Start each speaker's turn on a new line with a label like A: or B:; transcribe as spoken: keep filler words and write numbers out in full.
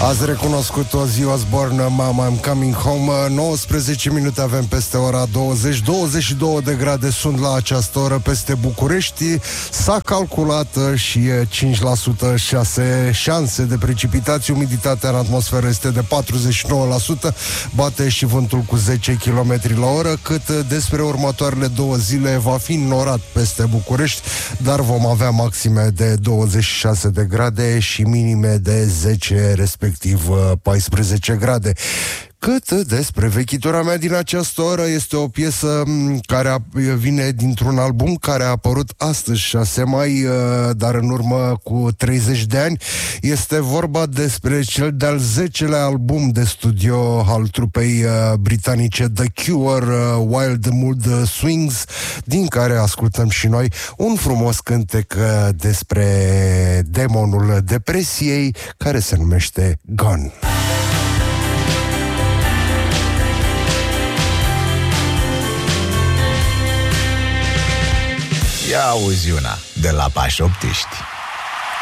A: Azi recunoscut o zi Osborne, Mama I'm Coming Home. Nouăsprezece minute avem peste ora douăzeci. Douăzeci și două de grade sunt la această oră peste București. S-a calculat și cinci la sută șase șanse de precipitații. Umiditatea în atmosferă este de patruzeci și nouă la sută. Bate și vântul cu zece kilometri la oră. Cât despre următoarele două zile, va fi norat peste București, dar vom avea maxime de douăzeci și șase de grade și minime de zece, respectiv paisprezece grade. Cât despre vechitura mea din această oră, este o piesă care a, vine dintr-un album care a apărut astăzi, șase mai, dar în urmă cu treizeci de ani. Este vorba despre cel de-al zecelea album de studio al trupei britanice The Cure, Wild Mood Swings, din care ascultăm și noi un frumos cântec despre demonul depresiei, care se numește Gone.
B: Ia auzi una de la Pașoptiști.